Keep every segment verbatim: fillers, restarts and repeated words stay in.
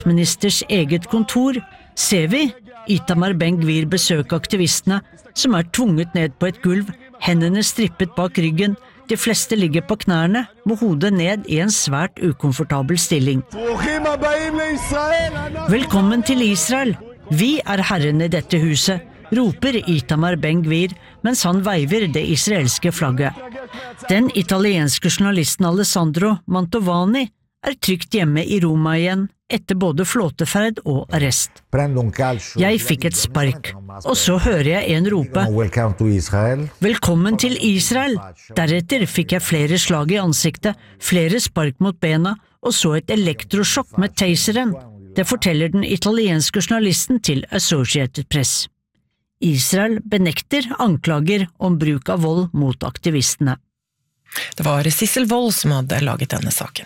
Ministers eget kontor ser vi Itamar Ben-Gvir besøke aktivistene, som er tvunget ned på et gulv, hendene strippet bak ryggen, de fleste ligger på knærne, med hodet ned i en svært ukomfortabel stilling. Velkommen til Israel! Vi er herren i dette huset, roper Itamar Ben-Gvir, mens han veiver det israelske flagget. Den italienske journalisten Alessandro Mantovani er trygt hjemme i Roma igjen, etter både flåteferd og arrest. Jeg fikk et spark, og så hører jeg en rope «Velkommen til Israel!» Deretter fikk jeg flere slag i ansiktet, flere spark mot bena, og så et elektrosjokk med taseren. Det forteller den italienske journalisten til Associated Press. Israel benekter anklager om bruk av vold mot aktivistene. Det var Sissel Wold som hadde laget denne saken.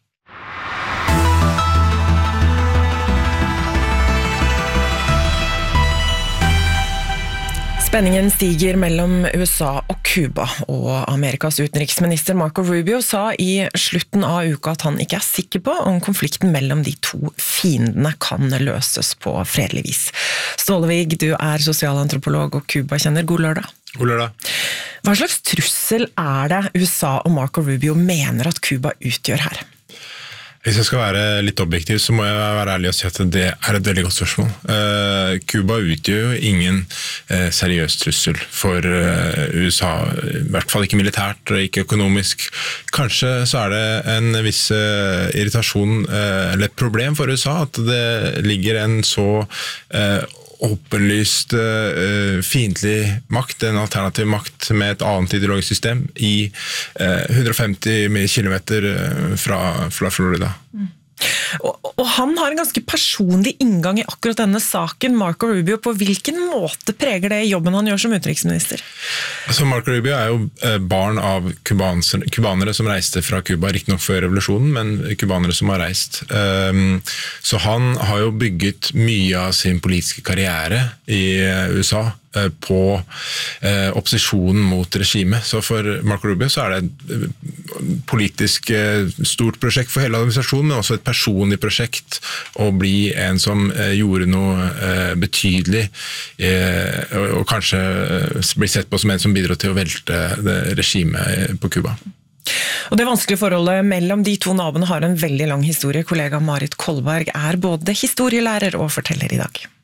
Spenningen stiger mellom U S A og Cuba, og Amerikas utenriksminister Marco Rubio sa i slutten av uka at han ikke er sikker på om konflikten mellom de to fiendene kan løses på fredelig vis. Stålevig, du er sosialantropolog og Cuba-kjenner. God lørdag. God lørdag. Hva slags trussel er det U S A og Marco Rubio mener at Cuba utgjør her? Hvis jeg skal være litt objektiv, så må jeg være ærlig og si at det er et veldig godt spørsmål. Cuba uh, utgjør jo ingen uh, seriøs trussel for uh, U S A, i hvert fall ikke militært og ikke økonomisk. Kanskje så er det en viss uh, irritasjon uh, eller et problem for U S A at det ligger en så uh, åpenlyst uh, fiendtlig makt, en alternativ makt med et annet ideologisk system i uh, hundre og femti kilometer fra, fra Florida. Mm. Og, og han har en ganske personlig inngang i akkurat denne saken, Marco Rubio. På hvilken måte preger det jobben han gjør som utenriksminister? Altså, Marco Rubio er jo barn av kubanere som reiste fra Cuba, riktig nok før revolusjonen, men kubanere som har reist. Um, så han har jo bygget mye av sin politiske karriere i U S A på eh, opposisjonen mot regimet. Så for Marco Rubio så er det et politisk eh, stort prosjekt for hele administrasjonen, men også et personlig prosjekt å bli en som eh, gjorde noe eh, betydelig eh, og, og kanskje eh, bli sett på som en som bidrar til å velte det regimet på Cuba. Og det vanskelige forholdet mellom de to naboene har en veldig lang historie. Kollega Marit Kolberg er både historielærer og forteller i dag.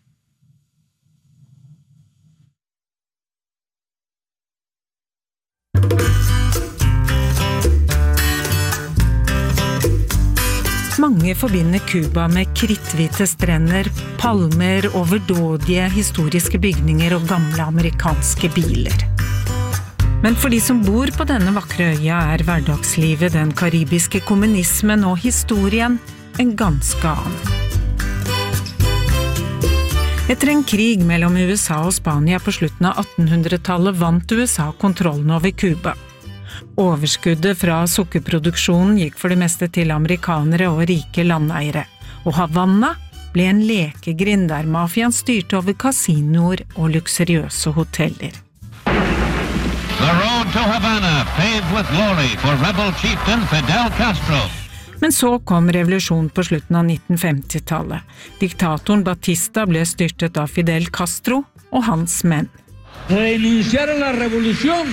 Mange forbinder Cuba med kritthvite strender, palmer, overdådige historiske bygninger og gamle amerikanske biler. Men for de som bor på denne vakre øya er hverdagslivet, den karibiske kommunismen og historien en ganske annen. Etter en krig mellom U S A og Spania på slutten av attenhundretallet vant U S A kontrollen over Cuba. Overskuddet fra sukkerproduksjonen gikk for det meste til amerikanere og rike landeiere, og Havanna ble en lekegrind der mafiaen styrte over kasinoer og luksuriøse hoteller. The road to Havana paved with glory for rebel chieftain Fidel Castro. Men så kom revolusjonen på slutten av nittenfemtitallet. Diktatoren Batista ble styrtet av Fidel Castro og hans menn. Renunciar a la revolución.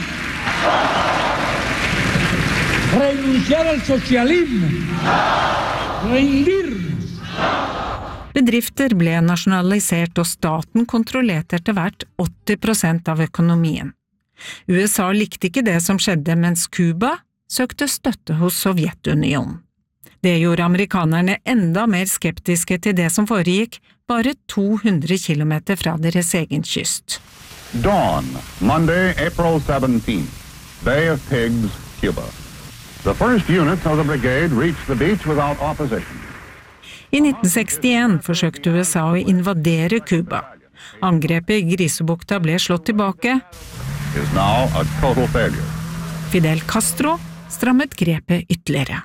Renunciar al socialismo. Rendirnos. Bedrifter ble nasjonalisert, og staten kontrollerte etter hvert åtti prosent av økonomien. U S A likte ikke det som skjedde, mens Cuba søkte støtte hos Sovjetunionen. Det gjorde amerikanerne enda mer skeptiske til det som foregikk, bare to hundre kilometer fra deres egen kyst. Dawn, Monday, April seventeenth, Bay of Pigs, Cuba. The first units of the brigade reached the beach without opposition. I nitten sekstien forsøkte U S A å invadere Cuba. Angrepet i Grisebukta ble slått tilbake. Is now a total failure. Fidel Castro strammet grepet ytterligere.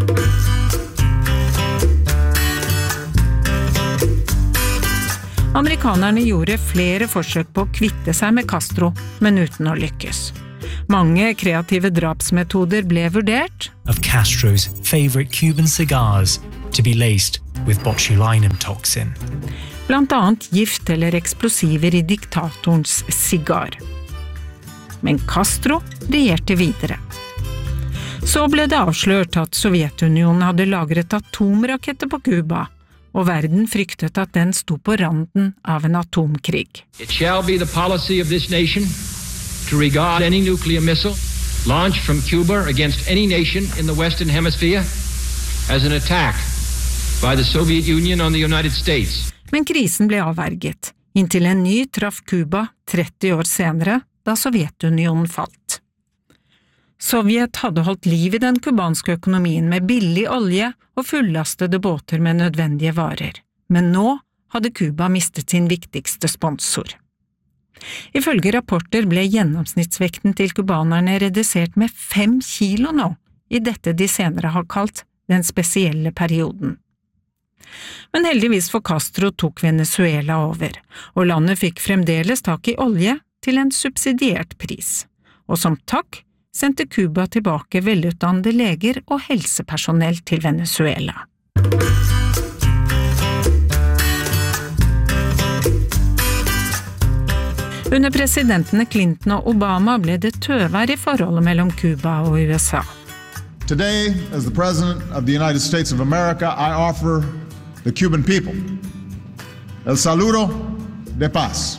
Amerikanerne gjorde flere forsøk på å kvitte seg med Castro, men uten å lykkes. Mange kreative drapsmetoder ble vurdert. Of Castro's favorite Cuban cigars, to be laced with botulinum toxin. Blant annet gift eller eksplosiver i diktatorens sigar. Men Castro regjerte videre. Så ble det avslørt at Sovjetunionen hadde lagret atomraketter på Cuba, og verden fryktet at den sto på randen av en atomkrig. It shall be the policy of this nation to regard any nuclear missile launched from Cuba against any nation in the Western Hemisphere as an attack by the Soviet Union on the United States. Men krisen ble avverget, inntil en ny traff Cuba tretti år senere, da Sovjetunionen falt. Sovjet hadde holdt liv i den kubanske økonomien med billig olje og fullastede båter med nødvendige varer, men nå hadde Cuba mistet sin viktigste sponsor. Ifølge rapporter ble gjennomsnittsvekten til kubanerne redusert med fem kilo nå, i dette de senere har kalt den spesielle perioden. Men heldigvis for Castro tok Venezuela over, og landet fikk fremdeles tak i olje til en subsidiert pris, og som takk sendte Cuba tilbake velutdannede leger og helsepersonell til Venezuela. Under presidentene Clinton og Obama ble det tøvær i forholdet mellom Cuba og U S A. Today, as the President of the United States of America, I offer the Cuban people el saludo de paz.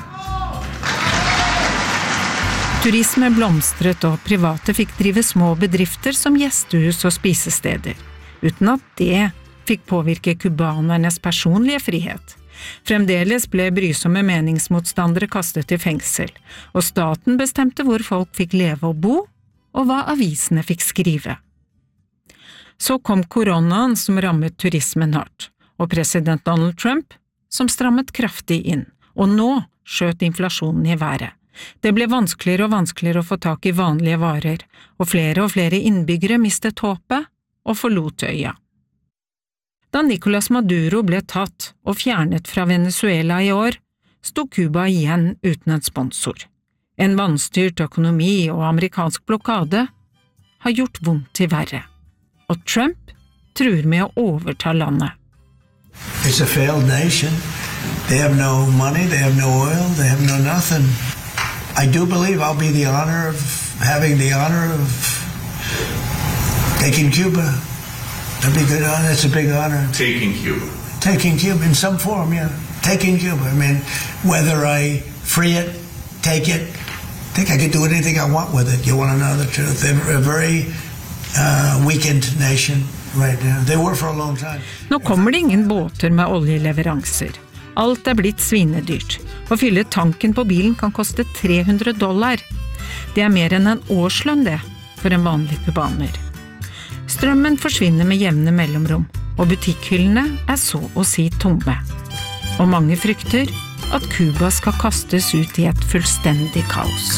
Turisme blomstret, og private fikk drive små bedrifter som gjestehus og spisesteder, uten at det fikk påvirke kubanernes personlige frihet. Fremdeles ble brysomme meningsmotstandere kastet i fengsel, og staten bestemte hvor folk fikk leve og bo, og hva avisene fikk skrive. Så kom koronaen som rammet turismen hardt, og president Donald Trump som strammet kraftig inn, og nå skjøt inflasjonen i været. Det ble vanskeligere og vanskeligere å få tak i vanlige varer, og flere og flere innbyggere mistet håpet og forlot øya. Da Nicolás Maduro ble tatt og fjernet fra Venezuela i år, sto Cuba igjen uten en sponsor. En vanstyrt økonomi og amerikansk blokade har gjort vondt til verre, og Trump truer med å overta landet. It's a failed nation. They have no money, they have no oil, they have no nothing. I do believe I'll be the honor of having the honor of taking Cuba. That'd be good honor. That's a big honor. Taking Cuba. Taking Cuba in some form, yeah. Taking Cuba. I mean, whether I free it, take it, I think I could do anything I want with it. You want to know the truth? They're a very uh, weakened nation right now. They were for a long time. Nå kommer det ingen båter med oljeleveranser. Alt er blitt svinedyrt. Å fylle tanken på bilen kan koste tre hundre dollar. Det er mer enn en årslønn det, for en vanlig kubaner. Strømmen forsvinner med jevne mellomrom, og butikkhyllene er så å si tomme. Og mange frykter at Cuba skal kastes ut i et fullstendig kaos.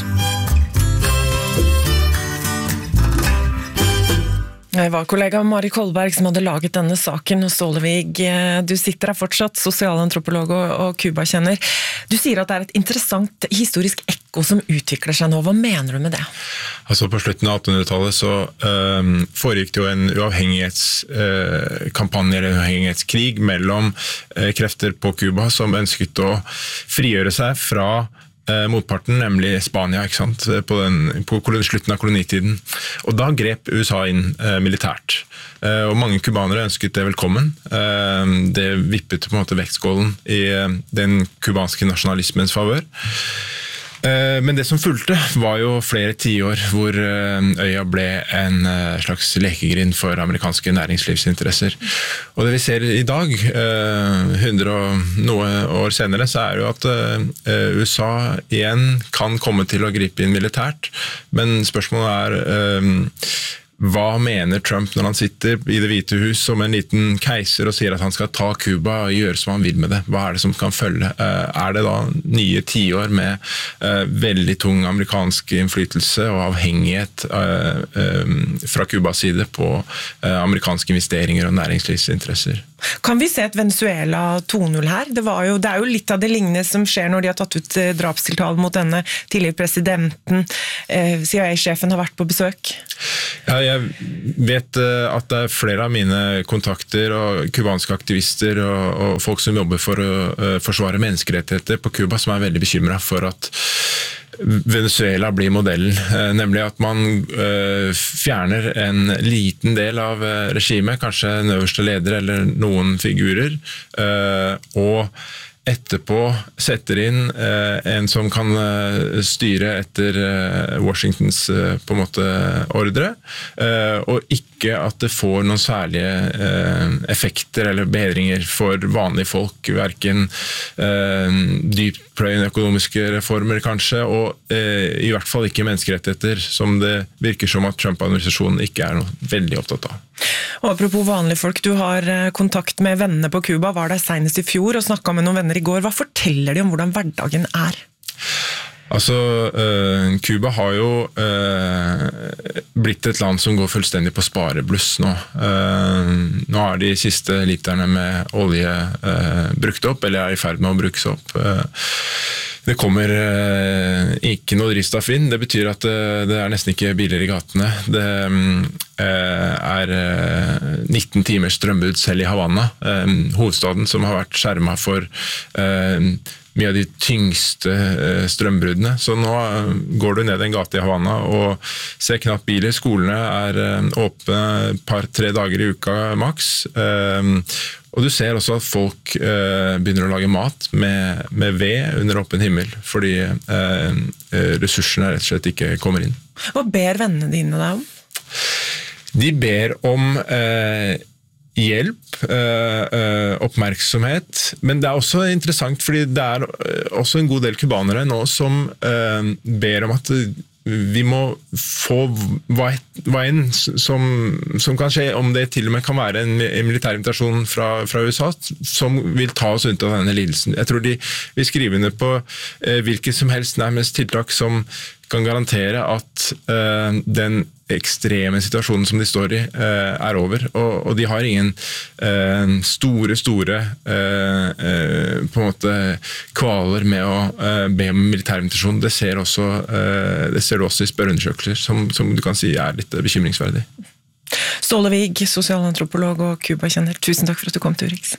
Det var kollega Mari Kolberg som hadde laget denne saken, og Stålevig, du sitter her fortsatt, sosialantropolog og Cuba-kjenner. Du sier at det er et interessant historisk ekko som utvikler seg nå. Hva mener du med det? Altså På slutten av attenhundretallet så um, foregikk det jo en uavhengighetskampanje uh, eller uavhengighetskrig mellom uh, krefter på Cuba som ønsket å frigjøre seg fra motparten, nemlig Spania, ikke sant? På, den, på slutten av kolonitiden. Og da grep U S A inn eh, militært. Eh, og mange kubanere ønsket det velkommen. Eh, det vippet på en måte vektskålen i eh, den kubanske nasjonalismens favør. Eh, men det som fulgte var jo flere tiår hvor eh, øya ble en eh, slags lekegrind for amerikanske næringslivsinteresser. Og det vi ser i dag, hundre og noe år senere, så er det jo at U S A igjen kan komme til å gripe inn militært, men spørsmålet er hva mener Trump når han sitter i det hvite hus som en liten keiser og sier at han skal ta Cuba og gjøre som han vil med det? Hva er det som kan følge? Er det da nye tiår med veldig tung amerikansk innflytelse og avhengighet fra Cubas side på amerikanske investeringer og næringslivsinteresser? Kan vi se et Venezuela to null her? Det, var jo, det er jo litt av det lignende som skjer når de har tatt ut eh, drapstiltale mot denne tidligere presidenten. Eh, C I A-sjefen har vært på besøk. Ja, jeg vet uh, at det er flere av mine kontakter og kubanske aktivister og, og folk som jobber for å uh, forsvare menneskerettigheter på Cuba som er veldig bekymret for at Venezuela blir modellen, nemlig at man fjerner en liten del av regimet, kanskje den øverste leder eller noen figurer, og etterpå setter inn en som kan styre etter Washingtons på en måte ordre, og ikke at det får noen særlige effekter eller bedringer for vanlige folk, hverken dyptpløyende økonomiske reformer kanskje, og i hvert fall ikke menneskerettigheter, som det virker som at Trump-administrasjonen ikke er noe veldig opptatt av. Og apropos vanlige folk, du har kontakt med vennene på Cuba, var der senest i fjor og snakket med noen venner i går. Hva forteller de om hvordan hverdagen er? Altså, uh, Cuba har jo uh, blitt et land som går fullstendig på sparebluss nå. Uh, nå er de siste literne med olje uh, brukt opp, eller er i ferd med å brukes opp. Uh, Det kommer eh, ikke noe drivstoff inn. Det betyr at eh, det er nesten ikke biler i gatene. Det eh, er eh, nitten timers strømbud selv i Havana, eh, hovedstaden som har vært skjermet for eh, mye av de tyngste eh, strømbruddene. Så nå eh, går du ned en gate i Havana og ser knapt biler. Skolene er eh, åpne et par-tre dager i uka maks. Eh, Og du ser også at folk eh, begynner å lage mat med, med ved under åpen himmel, fordi eh, ressursene rett og slett ikke kommer inn. Hva ber vennene dine deg om? De ber om eh, hjelp, eh, eh, oppmerksomhet, men det er også interessant, fordi det er også en god del kubanere nå som eh, ber om at vi må få hva, hva enn som, som kan skje, om det til og med kan være en, en militær invitasjon fra, fra U S A, som vil ta oss ut av denne lidelsen. Jeg tror de vil skrive under på eh, hvilket som helst nærmest tiltak som kan garantere at eh, den ekstreme situasjonen som de står i eh, er over, og, og de har ingen eh, store, store eh, eh, på en måte kvaler med å eh, be om militærinvitasjon. Det ser også eh, det ser du også i spørreundersøkelser, som, som du kan si er litt bekymringsverdig. Ståle Vig, sosialantropolog og Cuba-kjenner, tusen takk for at du kom til Urix.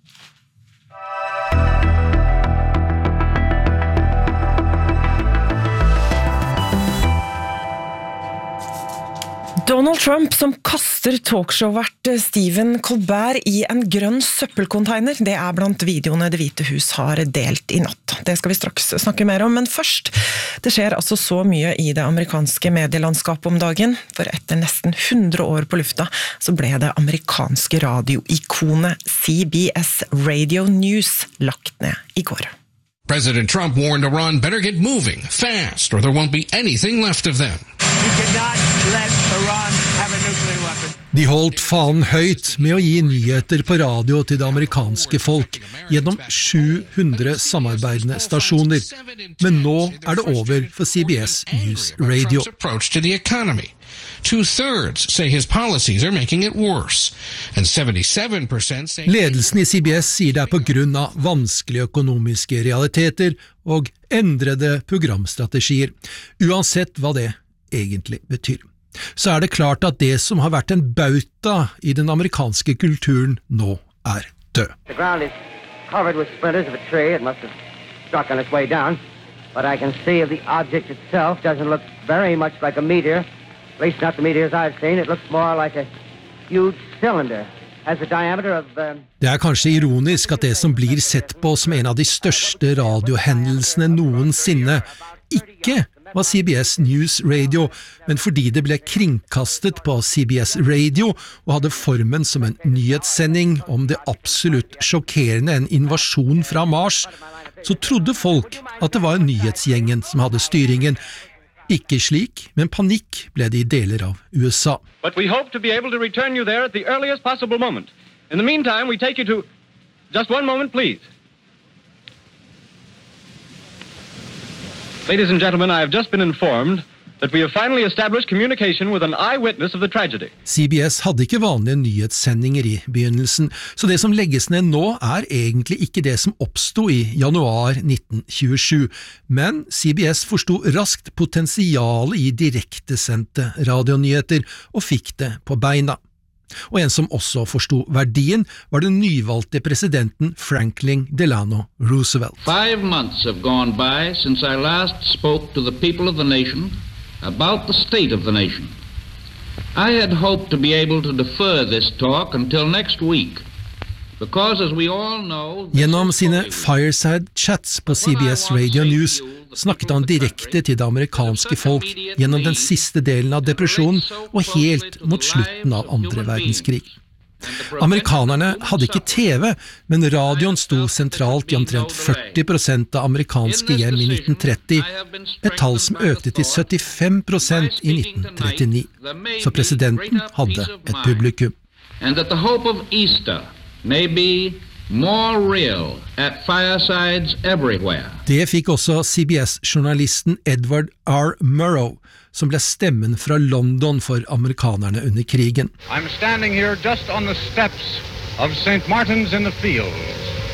Donald Trump som kaster talkshow-vert Stephen Colbert i en grønn søppelcontainer, det er blant videoene Det Hvite Hus har delt i natt. Det skal vi straks snakke mer om, men først, det skjer altså så mye i det amerikanske medielandskapet om dagen, for etter nesten hundre år på lufta, så ble det amerikanske radioikonet C B S Radio News lagt ned i går. President Trump warned Iran better get moving, fast, or there won't be anything left of them. You cannot let Iran have a nuclear weapon. De holdt fanen høyt med å gi nyheter på radio til det amerikanske folk gjennom sju hundre samarbeidende stasjoner, men nå er det over for C B S News Radio. Two-thirds say his policies are making it worse, and seventy-seven percent say... Ledelsen i C B S sier det er på grunn av vanskelige økonomiske realiteter og endrede programstrategier, uansett hva det egentlig betyr. Så er det klart at det som har vært en bauta i den amerikanske kulturen nå er død. The ground is covered with splinters of a tree. It must have struck on its way down. But I can see if the object itself doesn't look very much like a meteor, at least not the meteors I've seen. It looks more like a huge cylinder. Has a diameter of... Um... Det er kanskje ironisk at det som blir sett på som en av de største radiohendelsene noensinne, ikke var C B S News Radio, men fordi det ble kringkastet på C B S Radio og hadde formen som en nyhetssending om det absolutt sjokkerende en invasjon fra Mars, så trodde folk at det var nyhetsgjengen som hadde styringen. Ikke slik, men panikk ble det i deler av U S A. But we hope to be able to return you there at the earliest possible moment. In the meantime, we take you to... Just one moment, please. Ladies and gentlemen, I have just been informed that we have finally established communication with an eyewitness of the tragedy. C B S hadde ikke vanlige nyhetssendinger i begynnelsen, så det som legges ned nå er egentlig ikke det som oppstod i januar nitten tjuesju, men C B S forstod raskt potensialet i direktesendte radionyheter og fikk det på beina. Og en som også forstod verdien var den nyvalgte presidenten Franklin Delano Roosevelt. Five months have gone by since I last spoke to the people of the nation about the state of the nation. I had hoped to be able to defer this talk until next week, because as we all know... Gjennom sine fireside chats på C B S Radio News snakket han direkte til det amerikanske folk gjennom den siste delen av depresjonen og helt mot slutten av andre verdenskrig. Amerikanerne hadde ikke T V, men radioen sto sentralt i omtrent førti prosent av amerikanske hjem i nitten tretti, et tall som økte til syttifem prosent i nitten trettini. Så presidenten hadde et publikum. And that the hope of Easter may be more real at firesides everywhere. Det fikk også C B S-journalisten Edward R. Murrow, som ble stemmen fra London for amerikanerne under krigen. I'm standing here just on the steps of Saint Martin's in the Fields.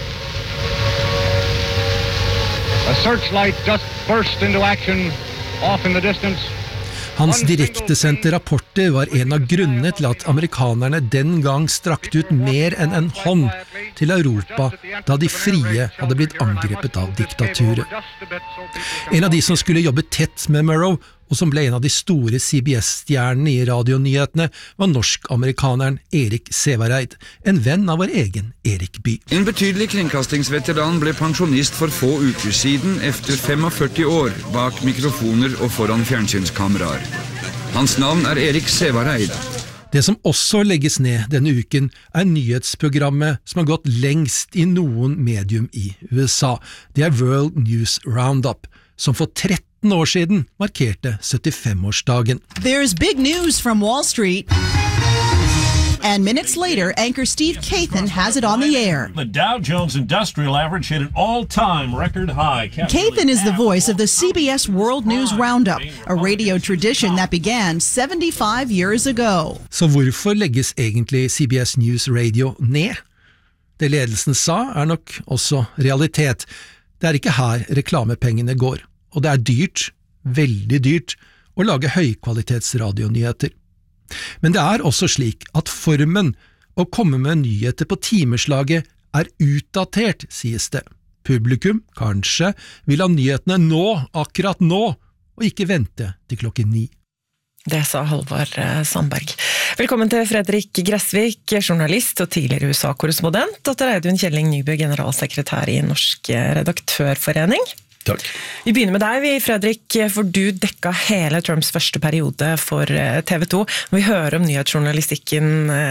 A searchlight just burst into action off in the distance. Hans direktesendte rapporter var en av grunnene til at amerikanerne den gang strakte ut mer enn en hånd til Europa da de frie hadde blitt angrepet av diktaturet. En av de som skulle jobbe tett med Murrow, og som ble en av de store C B S-stjernene i radionyhetene, var norsk-amerikaneren Erik Sævareid, en venn av vår egen Erik Bye. En betydelig kringkastingsveteran ble pensjonist for få uker siden efter førtifem år bak mikrofoner og foran fjernsynskameraer. Hans navn er Erik Sævareid. Det som også legges ned denne uken er nyhetsprogrammet som har gått lengst i noen medium i U S A. Det er World News Roundup, som for tretten år siden markerte syttifem-årsdagen. There's big news from Wall Street. And minutes later, anchor Steve Kathan has it on the air. The Dow Jones Industrial Average hit an all-time record high. Kathan is the voice of the C B S World News Roundup, a radio tradition that began seventy-five years ago. Så hvorfor legges egentlig C B S News Radio ned? Det ledelsen sa er nok også realitet. Det er ikke her reklamepengene går, og det er dyrt, veldig dyrt, å lage høykvalitetsradionyheter. Men det er også slik at formen å komme med nyheter på timeslaget er utdatert, sies det. Publikum, kanskje, vil ha nyhetene nå, akkurat nå, og ikke vente til klokken ni. Det sa Halvard Sandberg. Velkommen til Fredrik Gressvik, journalist og tidligere U S A-korrespondent, og til Reidun Kjelling Nybø, generalsekretær i Norsk Redaktørforening. Takk. Vi begynner med deg, vi, Fredrik, for du dekka hele Trumps første periode for T V to. Når vi hører om nyhetsjournalistikken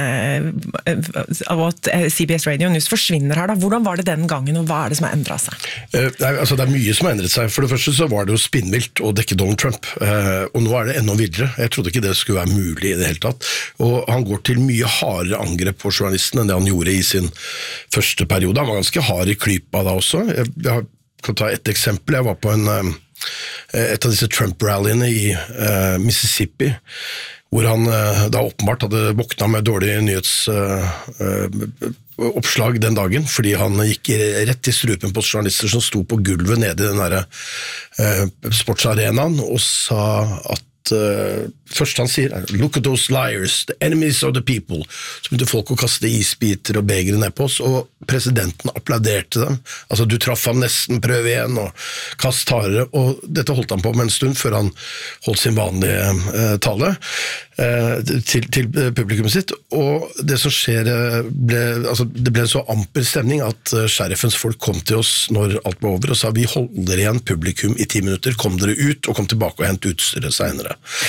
av at C B S Radio News forsvinner her, da. Hvordan var det den gangen, og hva er det som har endret seg? Uh, det, er, altså, det er mye som har endret seg. For det første så var det jo spinnvilt å dekke Donald Trump, uh, og nå er det enda vildere. Jeg trodde ikke det skulle være mulig i det hele tatt. Og han går til mye hardere angrep på journalisten enn det han gjorde i sin første periode. Han var ganske hard i klypa da også. Jeg, jeg har Jeg kan ta et eksempel. Jeg var på en, et av disse Trump-rallyene i uh, Mississippi, hvor han uh, da åpenbart hadde våknet med dårlig nyhetsoppslag uh, den dagen, fordi han gikk rett i strupen på journalister som sto på gulvet nede i den der uh, sportsarenaen og sa at Uh, først han sier, look at those liars, the enemies of the people, så begynte folk å kaste isbiter og begre ned på oss, og presidenten applauderte dem, altså du traff ham nesten, prøv igjen, og kast hardere, og dette holdt han på med en stund før han holdt sin vanlige uh, tale uh, til, til publikum sitt, og det som skjer ble, altså det ble en så amper stemning at uh, sheriffens folk kom til oss når alt var over og sa, vi holder igjen publikum i ti minutter, kom dere ut og kom tilbake og hent utstyret senere. Og det er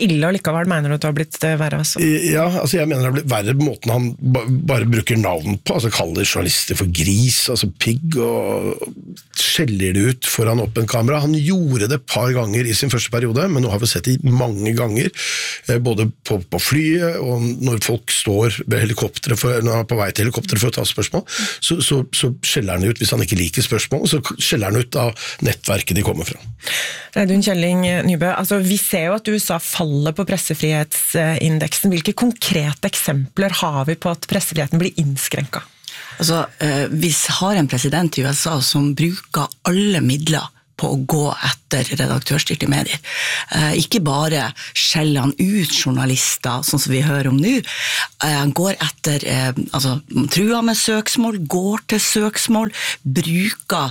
ille og likevel mener du at det har blitt verre? Altså? Ja, altså jeg mener det har blitt verre på måten han ba- bare bruker navn på, altså kaller journalister for gris, altså pigg, og skjeller det ut foran åpen kamera. Han gjorde det et par ganger i sin første periode, men nå har vi sett det mange ganger, både på, på flyet, og når folk står ved helikopteret, for, når han er på vei til helikopteret for å ta spørsmål, så, så, så skjeller han ut hvis han ikke liker spørsmål, så skjeller han ut av nettverket de kommer fra. Reidun Kjelling Nybø, altså vi ser jo at U S A faller på pressefrihetsindeksen. Hvilke konkrete eksempler har vi på at pressefriheten blir innskrenket? Altså, eh, vi har en president i U S A som bruker alle midler på å gå etter redaktørstyrte medier. Eh, ikke bare skjeller han ut journalister, sånn som vi hører om nå. Eh, han går etter, eh, altså, truer med søksmål, går til søksmål, bruker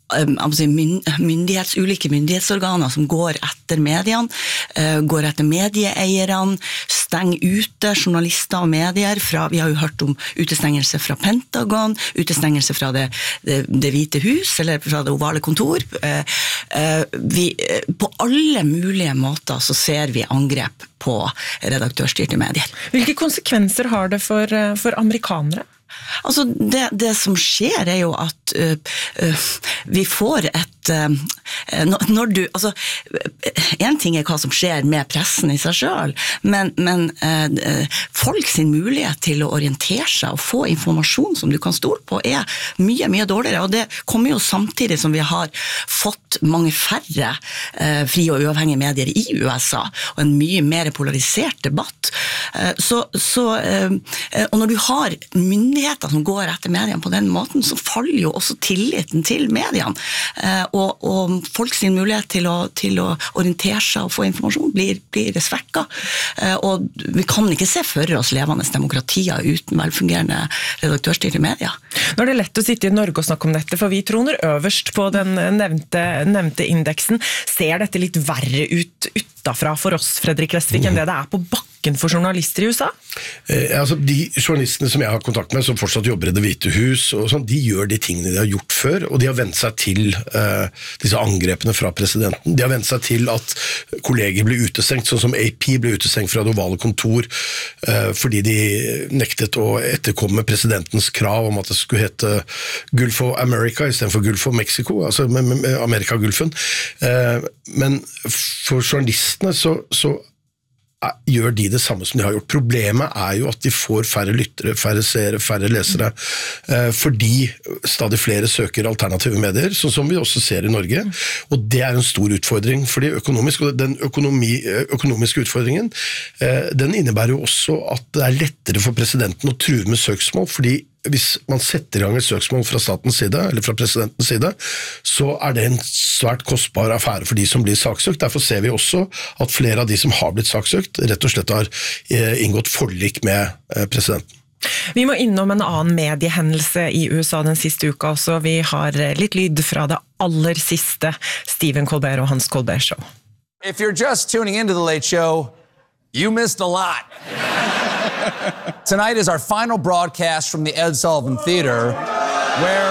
myndighets, ulike myndighetsorganer som går etter mediene, går etter medieeierne, stenger ute journalister og medier fra, vi har jo hørt om utestengelse fra Pentagon, utestengelse fra det, det, det hvite hus, eller fra det ovale kontor. Vi, på alle mulige måter så ser vi angrep på redaktørstyrte medier. Hvilke konsekvenser har det for, for amerikanere? Altså, det, det som skjer er jo at uh, uh, vi får et uh, når du, altså en ting er hva som skjer med pressen i seg selv, men, men uh, folk sin mulighet til å orientere seg og få informasjon som du kan stole på er mye, mye dårligere, og det kommer jo samtidig som vi har fått mange færre uh, frie og uavhengige medier i U S A, og en mye mer polarisert debatt. Uh, så, så, uh, og når du har myndigheter som går etter mediene på den måten, så faller jo også tilliten til mediene. Eh, og, og folk sin mulighet til å, til å orientere seg og få informasjon blir, blir svekket. Eh, og vi kan ikke se for oss levende demokratier uten velfungerende redaktørstyrte medier. Nå er det lett å sitte i Norge og snakke om dette, for vi troner øverst på den nevnte, nevnte indeksen. Ser dette litt verre ut utenfra for oss, Fredrik Resvik, enn det det er på bakken for journalister i U S A? Eh, altså, de journalistene som jeg har kontakt med, som fortsatt jobber i Det hvite hus, og sånn, de gjør de tingene de har gjort før, og de har vendt seg til eh, disse angrepene fra presidenten. De har vendt seg til at kolleger blir utestengt, sånn som A P ble utestengt fra det ovale kontor, eh, fordi de nektet å etterkomme presidentens krav om at det skulle hete Gulf of America i stedet for Gulf of Mexico, altså med, med, med Amerika-gulfen. Eh, men for journalistene så, så gjør de det samme som de har gjort. Problemet er jo at de får færre lyttere, færre seere, færre lesere, fordi stadig flere søker alternative medier, sånn som vi også ser i Norge, og det er en stor utfordring, fordi økonomisk, og den økonomi, økonomiske utfordringen, den innebærer jo også at det er lettere for presidenten å true med søksmål, fordi hvis man setter i gang et søksmål fra statens side, eller fra presidentens side, så er det en svært kostbar affære for de som blir saksøkt. Derfor ser vi også at flere av de som har blitt saksøkt, rett og slett har inngått forlik med presidenten. Vi må innom en annen mediehendelse i U S A den siste uka også. Vi har litt lyd fra det aller siste, Stephen Colbert og hans Colbert Show. If you're just tuning into The Late Show, you missed a lot. Tonight is our final broadcast from the Ed Sullivan Theater, where...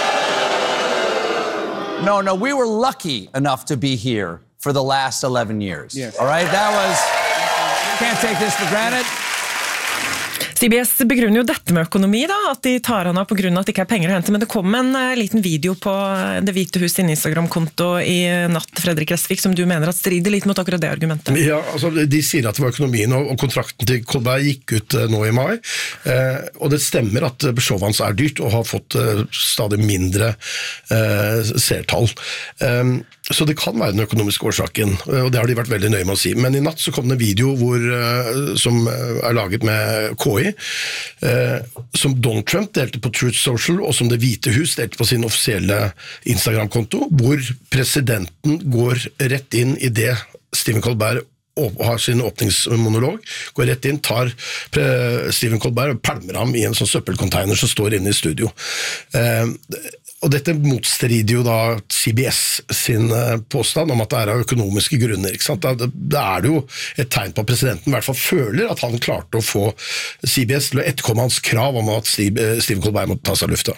No, no, we were lucky enough to be here for the last eleven years. Yes. All right, that was... Can't take this for granted. C B S begrunner jo dette med økonomi da, at de tar han av på grunn av at det ikke er penger å hente, men det kom en uh, liten video på Det hvite hus sin Instagram-konto i natt, Fredrik Resvik, som du mener at strider litt mot akkurat det argumentet. Ja, altså de sier at det var økonomien, og, og kontrakten til Colbert gikk ut uh, nå i mai, uh, og det stemmer at uh, showet hans er dyrt og har fått uh, stadig mindre uh, seertall. Um, Så det kan være den økonomiske årsaken, og det har de vært veldig nøye med å si. Men i natt så kom det en video hvor, som er laget med K I, som Donald Trump delte på Truth Social, og som Det hvite hus delte på sin offisielle Instagram-konto, hvor presidenten går rett inn i det Stephen Colbert har sin åpningsmonolog, går rett inn, tar Stephen Colbert og pælmer ham i en sånn søppelcontainer som står inne i studio. Og dette motstrider jo da C B S sin påstand om at det er av økonomiske grunner, ikke sant? Da, da er det jo et tegn på at presidenten i hvert fall føler at han klarte å få C B S til å etterkomme hans krav om at Steve, Stephen Colbert måtte ta seg lufta.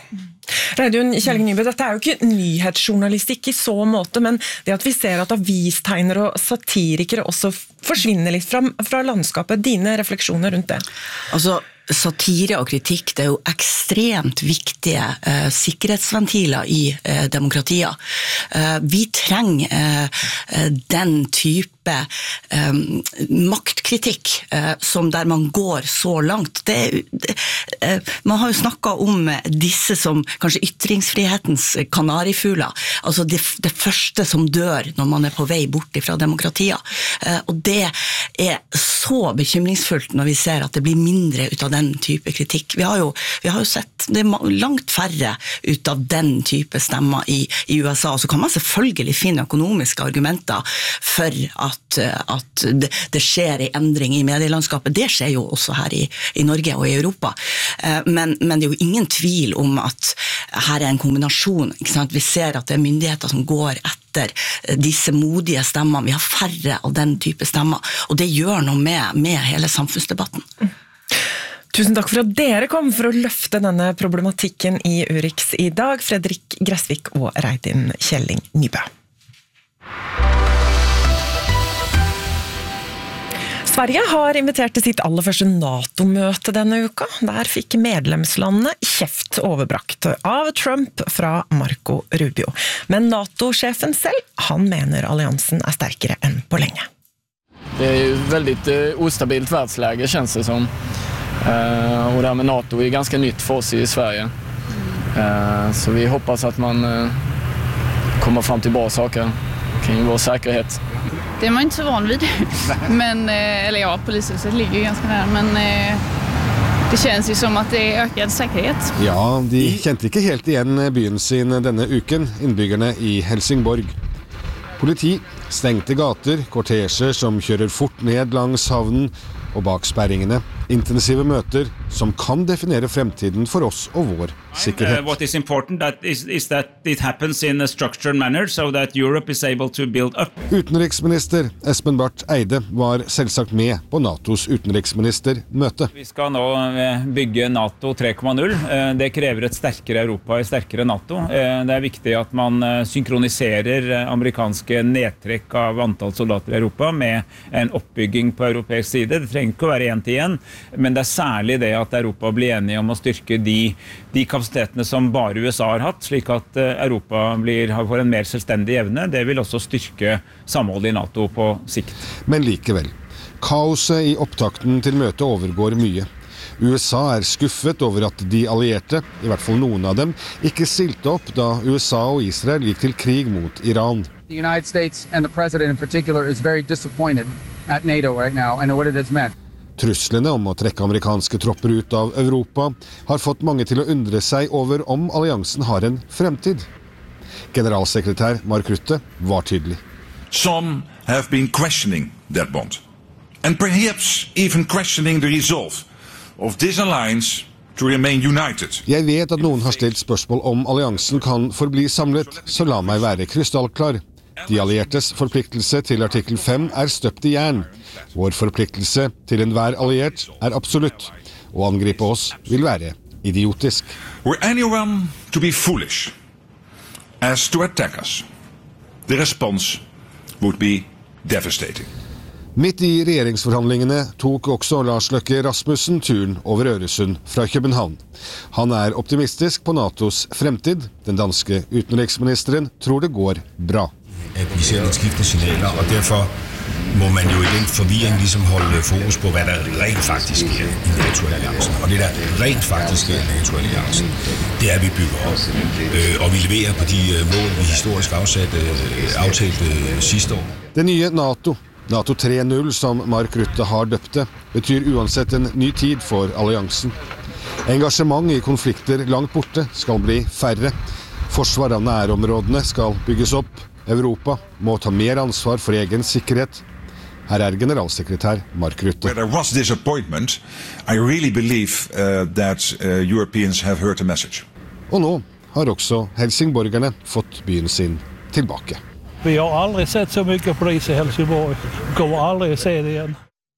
Reidun Kjelling Nybø, dette er jo ikke nyhetsjournalistikk i så måte, men det at vi ser at avistegnere og satirikere også forsvinner litt fra, fra landskapet, dine refleksjoner rundt det? Altså, satire og kritikk, det er jo ekstremt viktige eh, sikkerhetsventiler i eh, demokratier. Eh, vi trenger eh, den type eh, maktkritikk eh, som der man går så langt. Det, det, eh, man har jo snakket om disse som kanskje ytringsfrihetens kanarifugler, altså det, det første som dør når man er på vei bort fra demokratier. Eh, og det er så bekymringsfullt når vi ser at det blir mindre ut av den type kritikk. Vi har jo, vi har jo sett det er langt færre ut av den type stemmer i, i U S A, så kan man selvfølgelig finne økonomiske argumenter for at, at det, det skjer en endring i medielandskapet. Det skjer jo også her i, i Norge og i Europa. Men, men det er jo ingen tvil om at her er en kombinasjon. Ikke sant? Vi ser at det er myndigheter som går etter disse modige stemmene. Vi har færre av den type stemmer, og det gjør noe med, med hele samfunnsdebatten. Tusen takk for at dere kom for å løfte denne problematikken i Urix i dag, Fredrik Gressvik og Reidun Kjelling Nybø. Sverige har invitert til sitt aller første NATO-møte denne uka. Der fikk medlemslandene kjeft overbrakt av Trump fra Marco Rubio. Men NATO-sjefen selv, han mener alliansen er sterkere enn på lenge. Det är ju väldigt uh, ostabilt världsläge känns det som. Uh, och det här med NATO är ganska nytt för oss i Sverige. Uh, så vi hoppas att man uh, kommer fram till bra saker kring vår säkerhet. Det är man inte så van vid. Men, uh, eller ja, polishuset ligger ju ganska nära. Men uh, det känns ju som att det är ökad säkerhet. Ja, de kjente ikke helt igjen byen sin denne uken, innbyggerne i Helsingborg. Politi, stengte gater, kortesjer som kjører fort ned langs havnen, og bak sperringene intensive møter som kan definere fremtiden for oss og vår sikkerhet. Uh, what is important that is, is that it happens in a structured manner so that Europe is able to build up. Utenriksminister Espen Barth Eide var selvsagt med på NATOs utenriksministermøte. Vi skal nå bygge NATO tre komma null. Det krever et sterkere Europa, et sterkere NATO. Det er viktig at man synkroniserer amerikanske nedtrekk av antall soldater i Europa med en oppbygging på europeisk side. Det trenger ikke å være en til en, men det er særlig det at Europa blir enige om å styrke de, de kapasitetene som bare U S A har hatt, slik at Europa blir, får en mer selvstendig evne. Det vil også styrke samholdet i NATO på sikt. Men likevel, kaoset i opptakten til møtet overgår mye. U S A er skuffet over at de allierte, i hvert fall noen av dem, ikke stilte opp da U S A og Israel gikk til krig mot Iran. The United States and the president in particular is very disappointed at NATO right now and what it has meant. Truslene om å trekke amerikanske tropper ut av Europa har fått mange til å undre seg over om alliansen har en fremtid. Generalsekretær Mark Rutte var tydelig. Some have been questioning that bond, and perhaps even questioning the resolve of this alliance to remain united. Jeg vet at noen har stilt spørsmål om alliansen kan forbli samlet, så la meg være krystallklar. De alliertes forpliktelse til artikkel fem er støpt i jern. Vår forpliktelse til enhver alliert er absolutt. Å angripe oss vil være idiotisk. Were anyone to be foolish as to attack us, the response would be devastating. Midt i regjeringsforhandlingene tok også Lars Løkke Rasmussen turen over Øresund fra København. Han er optimistisk på NATOs fremtid. Den danske utenriksministeren tror det går bra. At vi ser et skiftende signaler, og derfor må man jo i den forvirring ligesom holde fokus på, hvad der rent faktisk er i NATO-alliancen. Og det der rent faktisk er i NATO-alliancen, det er, vi bygger op. Og vi leverer på de mål, vi historisk afsatte, aftalte sidste år. Det nye NATO, NATO tre punkt null, som Mark Rutte har døpt det, betyr uansett en ny tid for alliansen. Engasjement i konflikter langt borte skal bli færre. Forsvar av nærområdene skal bygges opp. Europa må ta mer ansvar for egen sikkerhet. Her er generalsekretær Mark Rutte. Where there was disappointment, I really believe uh, that uh, Europeans have heard the message. Og nå har også helsingborgerne fått byen sin tilbake. Vi har aldrig sett så mycket polis i Helsingborg. Kommer aldrig se det igen.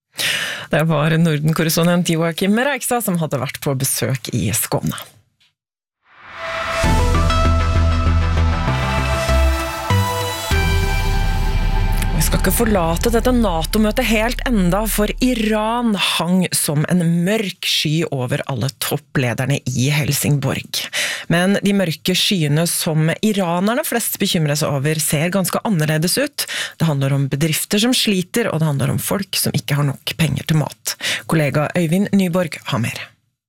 Det var Norden-korrespondent Joakim Reikstad som hadde vært på besøk i Skåne. ikke forlate dette NATO-møtet helt enda, for Iran hang som en mørk sky over alle topplederne i Helsingborg. Men de mørke skyene som iranerne flest bekymrer seg over ser ganske annerledes ut. Det handler om bedrifter som sliter, og det handler om folk som ikke har nok penger til mat. Kollega Øyvind Nyborg har mer.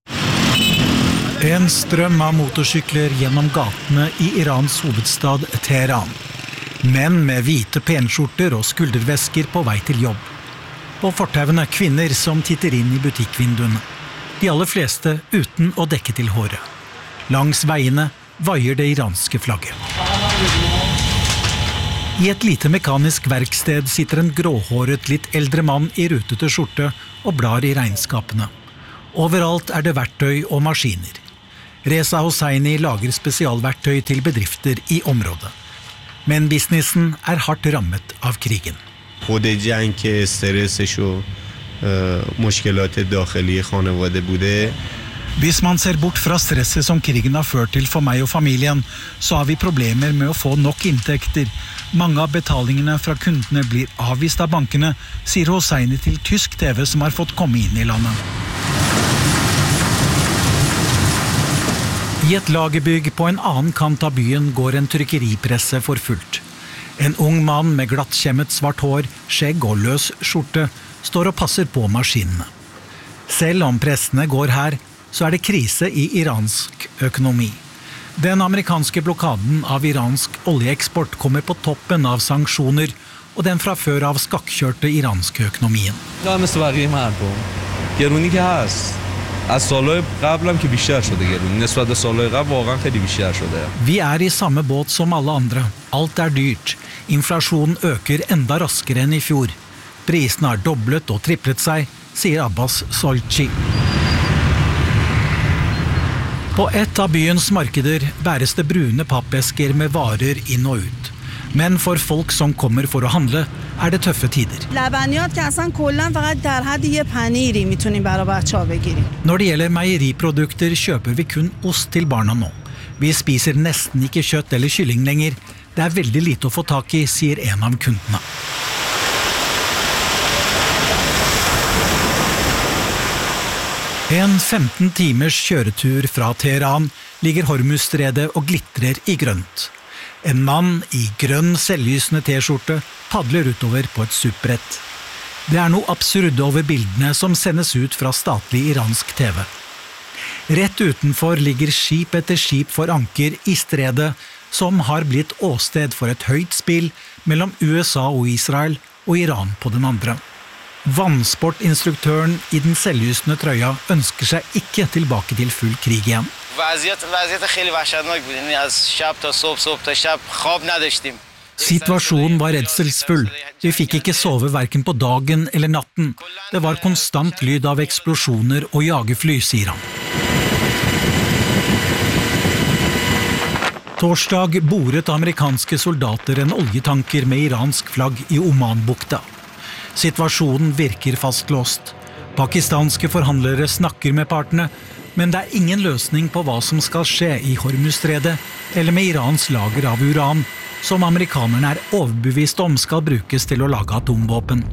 En strøm av motorsykler gjennom gatene i Irans hovedstad Teheran. Menn med hvite penskjorter og skuldervesker på vei til jobb. På fortauene kvinner som titter inn i butikkvinduene. De aller fleste uten å dekke til håret. Langs veiene vaier det iranske flagget. I et lite mekanisk verksted sitter en gråhåret, litt eldre mann i rutete skjorte og blar i regnskapene. Overalt er det verktøy og maskiner. Reza Hosseini lager spesialverktøy til bedrifter i området. Men businessen er hardt rammet av krigen. خود جنگ که استرسش و مشکلات داخلی خانواده بوده. Hvis man ser bort fra stresset som krigen har ført til for meg og familien, så har vi problemer med å få nok inntekter. Mange av betalingene fra kundene blir avvist av bankene, sier Hosseini til tysk T V som har fått komme inn i landet. I et lagerbygg på en annen kant av byen går en trykkeripresse for fullt. En ung mann med glattkjemmet svart hår, skjegg og løs skjorte står og passer på maskinene. Selv om pressene går her, så er det krise i iransk økonomi. Den amerikanske blokaden av iransk oljeeksport kommer på toppen av sanksjoner, og den fra før av skakkjørte iranske økonomien. Ja, men så baqiyه mardom. Geroni ke hast. از سالهای قبلم که بیشتر شده گرون نسبت به سالهای قبل واقعا خیلی بیشتر شده. Vi er i samme båt som alle andre. Alt er dyrt. Inflasjonen øker enda raskere enn i fjor. Prisene har doblet og triplet seg, sier Abbas Solchi. På et av byens markeder bæres det brune pappesker med varer inn og ut. Men for folk som kommer for å handle, er det tøffe tider. Når det gjelder meieriprodukter, kjøper vi kun ost til barna nå. Vi spiser nesten ikke kjøtt eller kylling lenger. Det er veldig lite å få tak i, sier en av kundene. En femten timers kjøretur fra Teheran ligger Hormuzstredet og glitrer i grønt. En mann i grønn selvlysende T-skjorte padler utover på et supprett. Det er noe absurd over bildene som sendes ut fra statlig iransk T V. Rett utenfor ligger skip etter skip for anker i stredet, som har blitt åsted for et høyt spill mellom U S A og Israel og Iran på den andre. Vannsportinstruktøren i den selvlysende trøya ønsker seg ikke tilbake til full krig igjen. Situasjonen var redselsfull. Vi fikk ikke sove hverken på dagen eller natten. Det var konstant lyd av eksplosjoner og jagerfly, sier han. Torsdag boret amerikanske soldater en oljetanker med iransk flagg i Omanbukta. Situasjonen virker fastlåst. Pakistanske forhandlere snakker med partene, men det er ingen løsning på hva som skal skje i Hormuzstredet eller med Irans lager av uran, som amerikanerne er overbevist om skal brukes til å lage atomvåpen.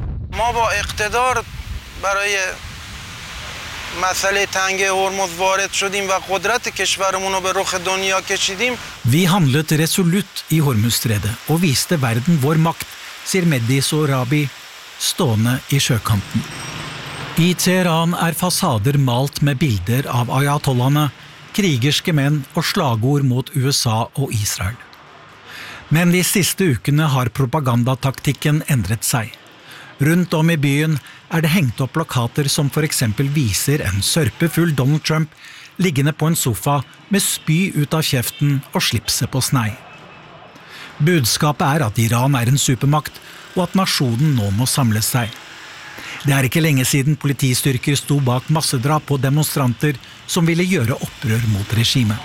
Vi handlet resolutt i Hormuzstredet og viste verden vår makt, sier Mehdi Sohrabi, stående i sjøkanten. I Teheran er fasader malt med bilder av ayatollahene, krigerske menn og slagord mot U S A og Israel. Men de siste ukene har propagandataktikken endret seg. Rundt om i byen er det hengt opp plakater som for eksempel viser en sørpefull Donald Trump liggende på en sofa med spy ut av kjeften og slipset på snei. Budskapet er at Iran er en supermakt, og at nasjonen nå må samle seg. Det er ikke lenge siden politistyrker sto bak massedrap på demonstranter som ville gjøre opprør mot regimet.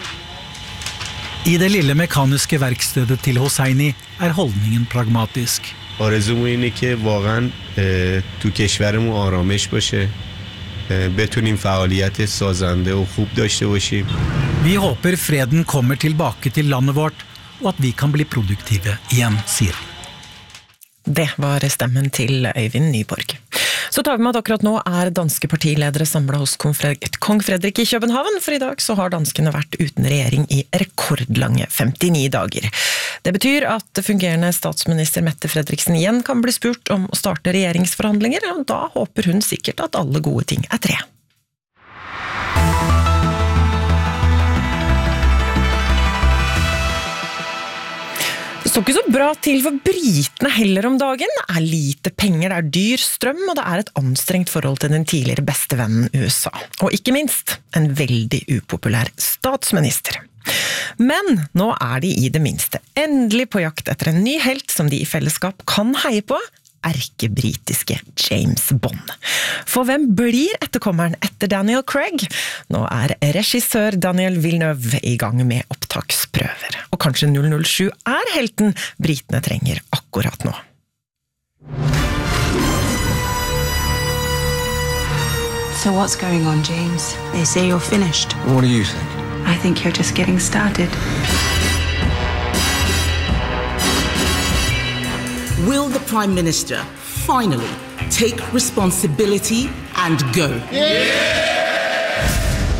I det lille mekaniske verkstedet til Hosseini er holdningen pragmatisk. آرزومون اینه که واقعا تو کشورمون آرامش باشه بتونیم فعالیت سازنده و خوب داشته باشیم. Vi håper freden kommer tilbake til landet vårt, og at vi kan bli produktive igjen, sier han. Det var stemmen til Øyvind Nyborg. Så tar vi med at akkurat nå er danske partiledere samlet hos kong Fredrik i København, for i dag så har danskene vært uten regjering i rekordlange femtini dager. Det betyr at fungerende statsminister Mette Frederiksen igjen kan bli spurt om å starte regjeringsforhandlinger, og da håper hun sikkert at alle gode ting er tre. Det står ikke så bra til for britene heller om dagen. Det er lite penger, det er dyr strøm, og det er et anstrengt forhold til den tidligere bestevennen U S A. Og ikke minst, en veldig upopulær statsminister. Men nå er de i det minste endelig på jakt etter en ny helt som de i fellesskap kan heie på, erkebritiske James Bond. For hvem blir etterkommeren etter Daniel Craig? Nå er regissør Daniel Villeneuve i gang med opptaksprøver. Og kanskje null null sju er helten britene trenger akkurat nå. So what's going on, James? They say you're finished. What do you think? I think you're just getting started. Will the Prime Minister finally take responsibility and go? Yeah!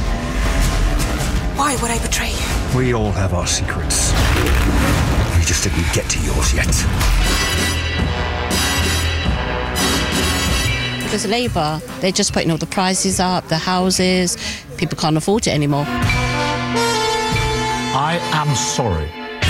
Why would I betray you? We all have our secrets. We just didn't get to yours yet. Because Labour, they're just putting all the prices up, the houses, people can't afford it anymore. I am sorry.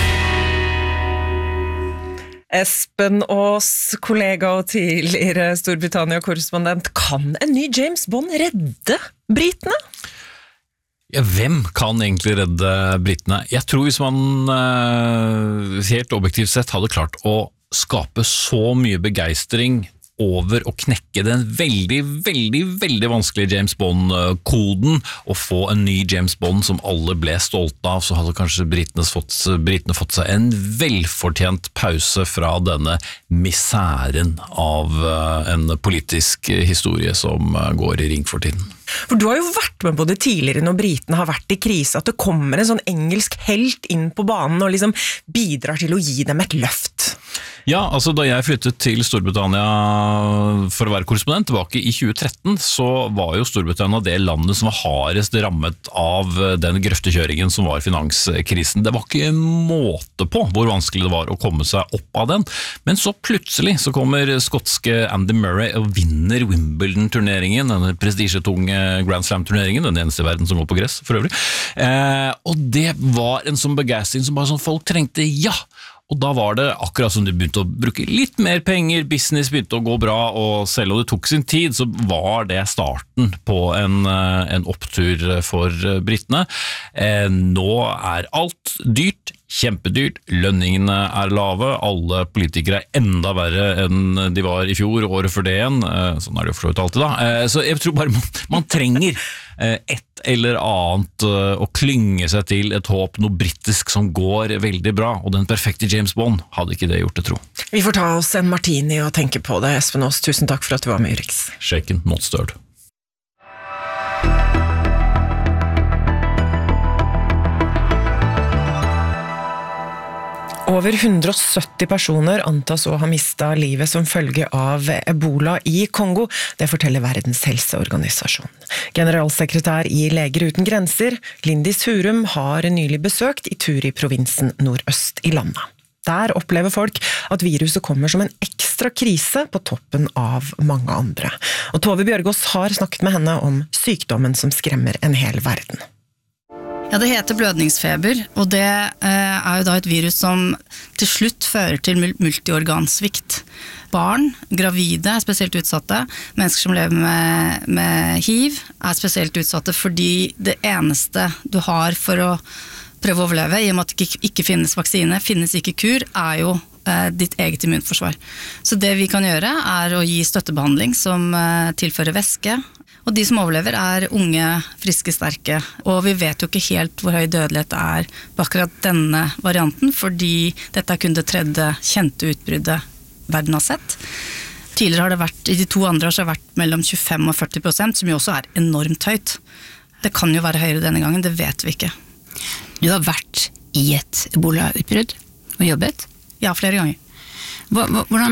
Espen Aas, kollega og tidligere Storbritannia-korrespondent, kan en ny James Bond redde britene? Ja, hvem kan egentlig redde britene? Jeg tror hvis man helt objektivt sett hadde klart å skape så mye begeistring over å knekke den veldig, veldig, veldig vanskelige James Bond-koden og få en ny James Bond som alle ble stolte av, så hadde kanskje britene fått, britene fått seg en velfortjent pause fra denne misæren av en politisk historie som går i ring for tiden. For du har jo vært med på det tidligere når britene har vært i krise, at det kommer en sånn engelsk helt inn på banen og liksom bidrar til å gi dem et løft. Ja, altså da jeg flyttet til Storbritannia for å være korrespondent tilbake i tjue tretten, så var jo Storbritannia det landet som var hardest rammet av den grøftekjøringen som var finanskrisen. Det var ikke måte på hvor vanskelig det var å komme seg opp av den, men så plutselig så kommer skotske Andy Murray og vinner Wimbledon-turneringen, denne prestisjetunge Grand Slam-turneringen, den eneste i verden som går på gress for øvrig. Eh, og det var en sånn begeistring som bare sånn folk trengte, ja! Og da var det akkurat som de begynte å bruke litt mer penger, business begynte å gå bra, og selv om det tok sin tid, så var det starten på en, en opptur for britene. Eh, nå er alt dyrt, kjempedyrt, lønningene er lave, alle politikere er enda verre enn de var i fjor, året før det igjen, eh, sånn er det jo for alltid da. Eh, så jeg tror bare man, man trenger eh, et eller annet å klynge seg til, et håp, noe britisk som går veldig bra, og den perfekte James Bond hadde ikke det gjort det, tro. Vi får ta oss en martini og tenke på det, Espen Aas. Tusen takk for at du var med, Urix. Shaken, not stirred. Over hundre og sytti personer antas å ha mistet livet som følge av Ebola i Kongo. Det forteller Verdens helseorganisasjon. Generalsekretær i Leger uten grenser, Lindis Hurum, har nylig besøkt Ituri-provinsen nordøst i landet. Der opplever folk at viruset kommer som en ekstra krise på toppen av mange andre. Og Tove Bjørgaas har snakket med henne om sykdommen som skremmer en hel verden. Ja, det heter blødningsfeber, og det eh, er jo da et virus som til slutt fører til multiorgansvikt. Barn, gravide er spesielt utsatte, mennesker som lever med, med hiv er spesielt utsatte fordi det eneste du har for å prøve å overleve, i og med at det ikke, ikke finnes vaksine, finnes ikke kur, er jo eh, ditt eget immunforsvar. Så det vi kan gjøre er å gi støttebehandling som eh, tilfører væske. Og de som overlever er unge, friske, sterke, og vi vet jo ikke helt hvor høy dødelighet det er på akkurat denne varianten, fordi dette er kun det tredje kjente utbruddet verden har sett. Tidligere har det vært, i de to andre har det vært mellom tjuefem og førti prosent, som jo også er enormt høyt. Det kan jo være høyere denne gangen, det vet vi ikke. Du har vært i et Ebola-utbrudd og jobbet? Ja, flere ganger. Hvordan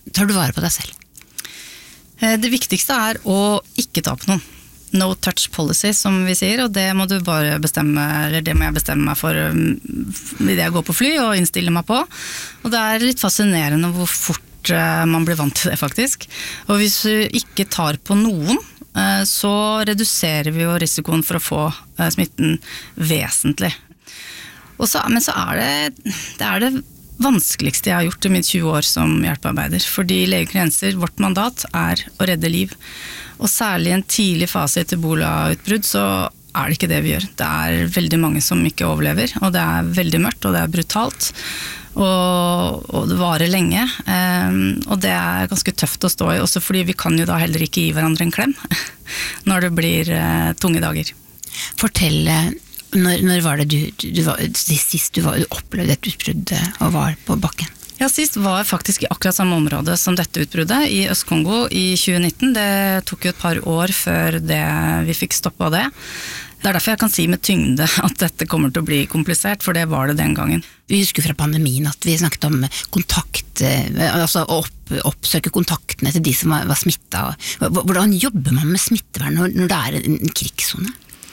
tar du vare på deg selv? Det viktigste er å ikke ta på noen. No touch policy, som vi sier, og det må du bare bestemme, eller det må jeg bestemme meg for i det jeg går på fly og innstiller meg på. Og det er litt fascinerende hvor fort man blir vant til det, faktisk. Og hvis du ikke tar på noen, så reduserer vi jo risikoen for å få smitten vesentlig. Og så, men så er det, det er det vanskeligste jeg har gjort i mitt tjue år som hjelpearbeider, fordi Leger Uten Grenser, vårt mandat er å redde liv. Og særlig i en tidlig fase etter ebola-utbrudd så er det ikke det vi gjør. Det er veldig mange som ikke overlever, og det er veldig mørkt, og det er brutalt, og, og det varer lenge, um, og det er ganske tøft å stå i, også fordi vi kan jo da heller ikke gi hverandre en klem når det blir uh, tunge dager. Fortell, når, når var det du, du var, sist du, var, du opplevde et utbrudd og var på bakken? Ja, sist var faktisk i akkurat samme område som dette utbruddet, i Øst-Kongo i tjue nitten. Det tok jo et par år før det, vi fikk stoppet det. Det er derfor jeg kan si med tyngde at dette kommer til å bli komplisert, for det var det den gangen. Vi husker fra pandemien at vi snakket om kontakt, altså å opp, oppsøke kontaktene til de som var, var smittet. Hvordan jobber man med smittevern når, når det er en krigszone?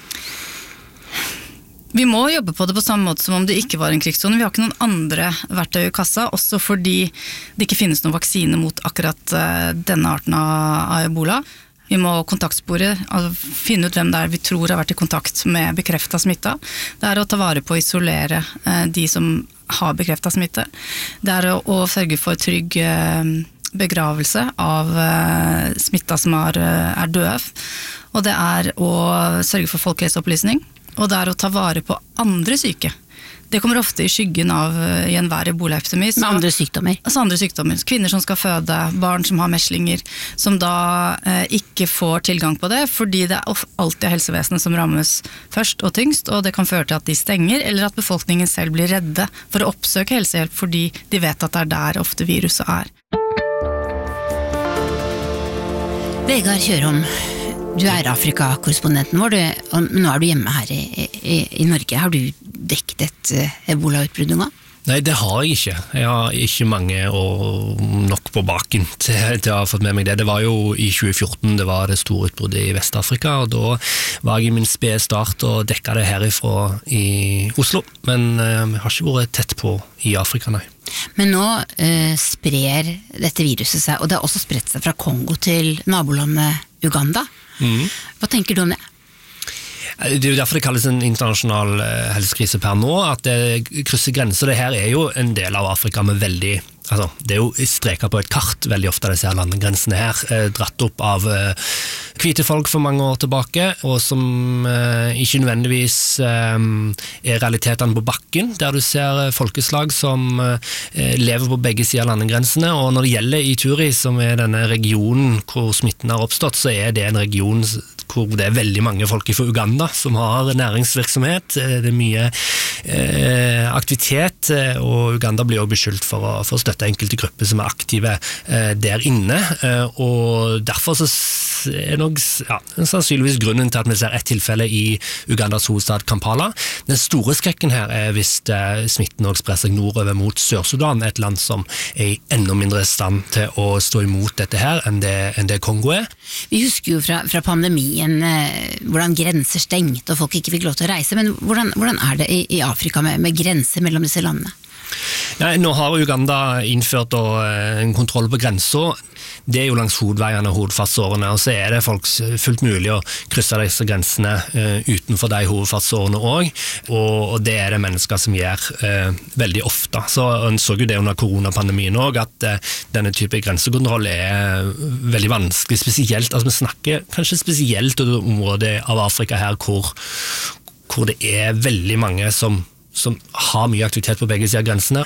Vi må jobbe på det på samme måte som om det ikke var en krigszone. Vi har ikke noen andre verktøy i kassa, også fordi det ikke finnes noen vaksine mot akkurat denne arten av ebola. Vi må kontaktspore, altså finne ut hvem det er vi tror har vært i kontakt med bekreftet smitte. Det er å ta vare på å isolere de som har bekreftet smitte. Det er å, å sørge for trygg begravelse av smitta som er, er døde. Og det er å sørge for folkehelseopplysning. Og det er å ta vare på andre syke. Det kommer ofte i skyggen av i enhver ebola-epidemi. Med andre sykdommer? Altså andre sykdommer. Kvinner som skal føde, barn som har meslinger, som da eh, ikke får tilgang på det, fordi det er alltid helsevesenet som rammes først og tyngst, og det kan føre til at de stenger, eller at befolkningen selv blir redde for å oppsøke helsehjelp, fordi de vet at det er der ofte viruset er. Vegard Kjørom, du er Afrika-korrespondenten vår, og nå er du hjemme her i, i, i Norge. Har du dekket et ebola-utbrudd noen gang? Nei, det har jeg ikke. Jeg har ikke mange og nok på baken til, til å ha fått med meg det. Det var jo i tjue fjorten, det var det store utbruddet i Vest-Afrika, og da var jeg i min spede start og dekket det herifra i Oslo. Men eh, jeg har ikke vært tett på i Afrika, nei. Men nå eh, sprer dette viruset seg, og det har også spredt seg fra Kongo til nabolandet Uganda. Mm. Hva tenker du om det? Det er jo derfor det kalles en internasjonal helsekrise per nå, at det krysser grenser. Det her er jo en del av Afrika med veldig, altså det er jo streker på et kart veldig ofte disse her landegrensene her, eh, dratt opp av eh, hvite folk for mange år tilbake, og som eh, ikke nødvendigvis eh, er realitetene på bakken, der du ser folkeslag som eh, lever på begge sider av landegrensene, og når det gjelder Ituri, som er denne regionen hvor smitten har oppstått, så er det en region hvor det er veldig mange folk fra Uganda som har næringsvirksomhet, det er mye eh, aktivitet, og Uganda blir også beskyldt for å, for å støtte enkelte grupper som er aktive eh, der inne, eh, og derfor så er nok ja, sannsynligvis grunnen til at vi ser et tilfelle i Ugandas hovedstad Kampala. Den store skrekken her er hvis eh, smitten også sprer seg nordover mot Sør-Sudan, et land som er i enda mindre stand til å stå imot dette her enn det, enn det Kongo er. Vi husker jo fra, fra pandemien hvordan grenser stengte og folk ikke fikk lov til å reise, men hvordan, hvordan er det i, i Afrika med, med grenser mellom disse landene? Nei, nå har Uganda innført da, en kontroll på grenser. Det er jo langs hovedveiene og hovedfartsårene, og så er det folk fullt mulig å krysse disse grensene uh, utenfor de hovedfartsårene også, og, og det er det mennesker som gjør uh, veldig ofte. Så en så jo det under koronapandemien også, at uh, denne type grensekontroll er veldig vanskelig, spesielt, altså vi snakker kanskje spesielt om det området av Afrika her, hvor, hvor det er veldig mange som som har mye aktivitet på begge sider av grensene.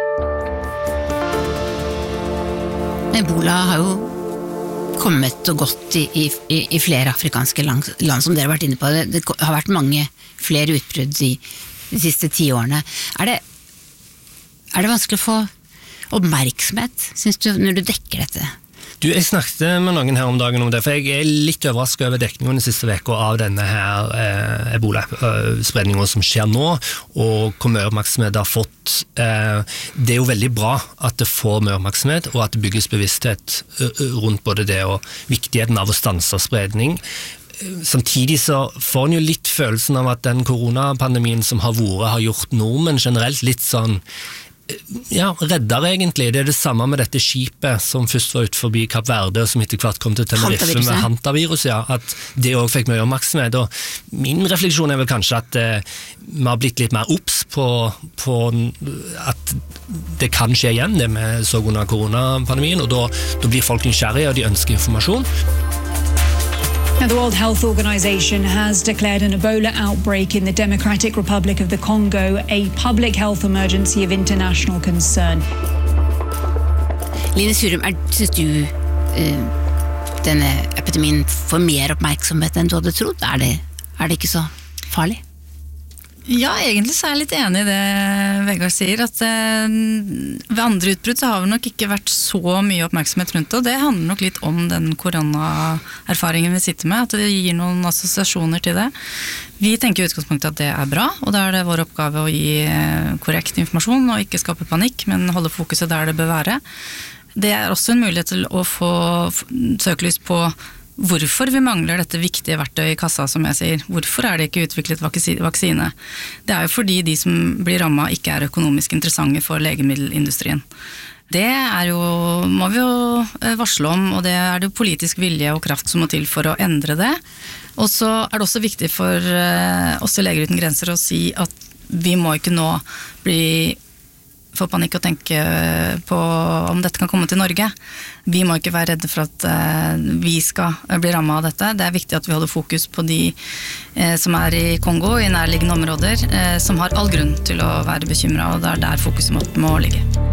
Ebola har jo kommet og gått i, i, i flere afrikanske land, land som dere har vært inne på. Det, det har vært mange flere utbrudd i de siste ti årene. Er det, er det vanskelig å få oppmerksomhet, synes du, når du dekker dette Du, jeg snakket med noen her om dagen om det, for jeg er litt overrasket over dekningen den siste veka av denne her eh, ebola-spredningen som skjer nå, og hvor mye oppmerksomhet det har fått. Eh, det er jo veldig bra at det får mye oppmerksomhet, og at det bygges bevissthet rundt både det og viktigheten av å stanse spredning. Samtidig så får en jo litt følelsen av at den koronapandemien som har vært, har gjort nordmenn generelt litt sånn ja, redder egentlig. Det er det samme med dette skipet som først var ut forbi Kapp Verde, og som etter hvert kom til Tenerife med hantavirus, ja, at det også fikk mye oppmerksomhet. Og min refleksjon er vel kanskje at eh, vi har blitt litt mer obs på, på at det kan skje igjen, det vi så under koronapandemien, og da, da blir folk nysgjerrige, og de ønsker informasjon. Now, the World Health Organization has declared an Ebola outbreak in the Democratic Republic of the Congo a public health emergency of international concern. Line Surum, er, synes du uh, denne epidemien får mer oppmerksomhet enn du hadde trodd? Er det, er det ikke så farlig? Ja, egentlig så er jeg litt enig i det Vegard sier, at eh, ved andre utbrudd så har det nok ikke vært så mye oppmerksomhet rundt det, og det handler nok litt om den koronaerfaringen vi sitter med, at det gir noen assosiasjoner til det. Vi tenker i utgangspunktet at det er bra, og da er det vår oppgave å gi korrekt informasjon og ikke skape panikk, men holde fokuset der det bør være. Det er også en mulighet til å få søkelys på hvorfor vi mangler dette viktige verktøyet i kassa, som jeg sier. Hvorfor er det ikke utviklet vaksine? Det er jo fordi de som blir rammet ikke er økonomisk interessante for legemiddelindustrien. Det er jo, må vi jo varsle om, og det er det politisk vilje og kraft som må til for å endre det. Og så er det også viktig for oss i Leger uten grenser å si at vi må ikke nå bli få panikk og tenke på om dette kan komme til Norge. Vi må ikke være redde for at vi skal bli rammet av dette. Det er viktig at vi holder fokus på de som er i Kongo, i nærliggende områder, som har all grunn til å være bekymret, og det er der fokuset må ligge.